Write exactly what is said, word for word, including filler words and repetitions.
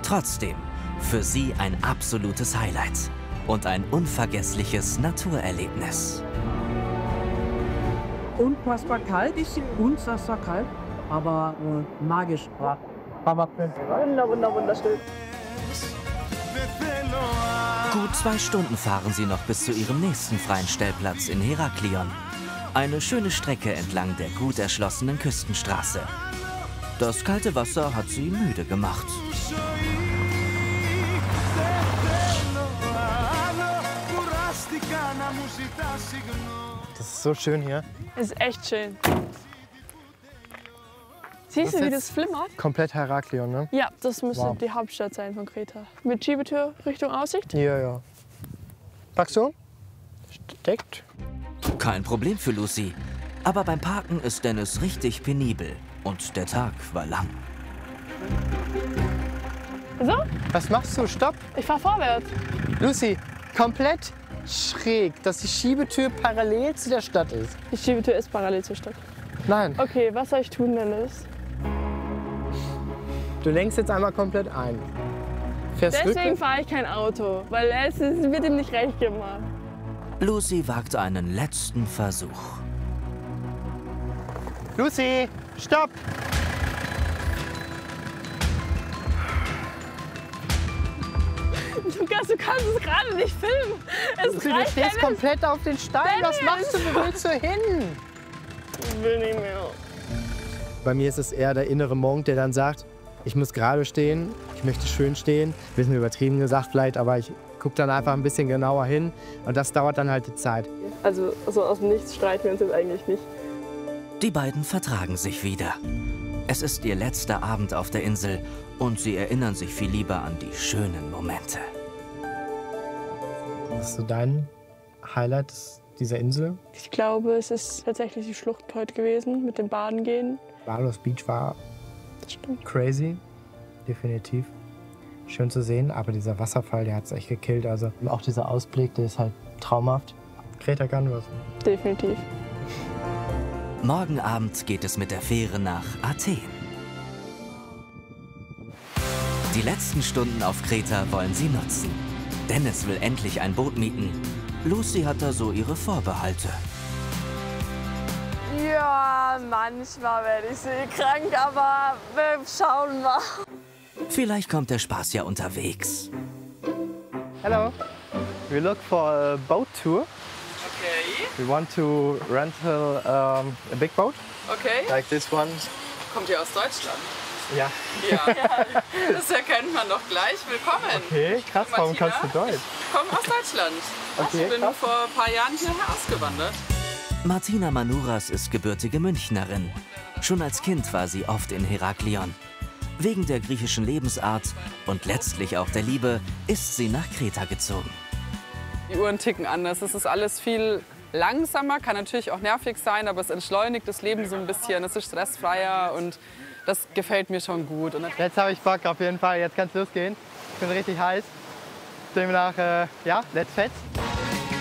Trotzdem, für sie ein absolutes Highlight und ein unvergessliches Naturerlebnis. Unfassbar kalt, ist unfassbar kalt, aber äh, magisch. Ja. Wunder, wunder, wunderschön. Gut zwei Stunden fahren sie noch bis zu ihrem nächsten freien Stellplatz in Heraklion. Eine schöne Strecke entlang der gut erschlossenen Küstenstraße. Das kalte Wasser hat sie müde gemacht. Das ist so schön hier. Es ist echt schön. Siehst du, wie das flimmert? Komplett Heraklion, ne? Ja, das müsste Wow. die Hauptstadt sein von Kreta. Mit Schiebetür Richtung Aussicht? Ja, ja. Packst du? Steckt. Kein Problem für Lucy. Aber beim Parken ist Dennis richtig penibel. Und der Tag war lang. So, Was machst du? Stopp! ich fahr vorwärts. Lucy, komplett schräg, dass die Schiebetür parallel zu der Stadt ist. Die Schiebetür ist parallel zur Stadt. Nein, Okay, was soll ich tun, Dennis? du lenkst jetzt einmal komplett ein. Fährst Deswegen rückwärts. fahre ich kein Auto, weil es, es wird ihm nicht recht gemacht. Lucy wagt einen letzten Versuch. Lucy, stopp! Lukas, du kannst es gerade nicht filmen. Es Lucy, du reicht, stehst Dennis. komplett auf den Stein. Was machst du? Wo willst du hin? Ich will nicht mehr. Bei mir ist es eher der innere Monk, der dann sagt, ich muss gerade stehen, ich möchte schön stehen. Ein bisschen übertrieben gesagt vielleicht, aber ich gucke dann einfach ein bisschen genauer hin. Und das dauert dann halt die Zeit. Also so aus dem Nichts streiten wir uns jetzt eigentlich nicht. Die beiden vertragen sich wieder. Es ist ihr letzter Abend auf der Insel und sie erinnern sich viel lieber an die schönen Momente. Was ist so dein Highlight dieser Insel? Ich glaube, es ist tatsächlich die Schlucht heute gewesen mit dem Baden gehen. Barlos Beach war Das stimmt. crazy, definitiv. Schön zu sehen, aber dieser Wasserfall, der hat es echt gekillt. Also auch dieser Ausblick, der ist halt traumhaft. Kreta Canvas. Definitiv. Morgen Abend geht es mit der Fähre nach Athen. Die letzten Stunden auf Kreta wollen sie nutzen. Dennis will endlich ein Boot mieten. Lucy hat da so ihre Vorbehalte. Ja, manchmal werde ich seekrank, aber wir schauen mal. Vielleicht kommt der Spaß ja unterwegs. Hello. We look for a boat tour. Okay, We want to rental um, a big boat, okay. like this one. Kommt ihr aus Deutschland? Ja. Ja, das erkennt man doch gleich. Willkommen. Okay, krass, warum Martina? kannst du Deutsch? Ich komme aus Deutschland. Okay, ich bin krass. vor ein paar Jahren hierher ausgewandert. Martina Manuras ist gebürtige Münchnerin. Schon als Kind war sie oft in Heraklion. Wegen der griechischen Lebensart und letztlich auch der Liebe ist sie nach Kreta gezogen. Die Uhren ticken anders. Es ist alles viel langsamer, kann natürlich auch nervig sein, aber es entschleunigt das Leben so ein bisschen. Es ist stressfreier und das gefällt mir schon gut. Und Jetzt habe ich Bock auf jeden Fall, jetzt kann es losgehen. Ich bin richtig heiß. Demnach, äh, ja, let's fetz.